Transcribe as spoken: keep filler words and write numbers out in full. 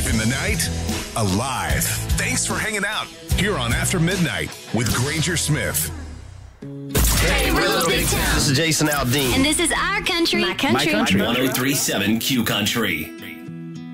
in the night, alive. Thanks for hanging out here on After Midnight with Granger Smith. Hey, we're Little Big Town. This is Jason Aldean. And this is Our Country. My Country. one oh three point seven Q Country.